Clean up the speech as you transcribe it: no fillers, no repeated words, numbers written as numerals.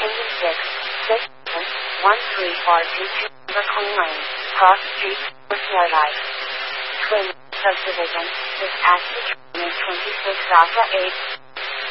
Engine 6, 13 or 22 Raccoon Lane, Cross Street, Snowlight. Twin Subdivision, this active train 26 Alpha 8.